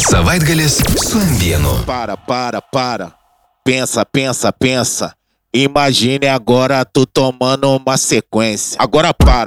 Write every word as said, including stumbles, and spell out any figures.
Savaitgalis su Ambienu. Para, para, para. Pensa, pensa, pensa. Imagine agora tu tomando uma sequência. Agora para.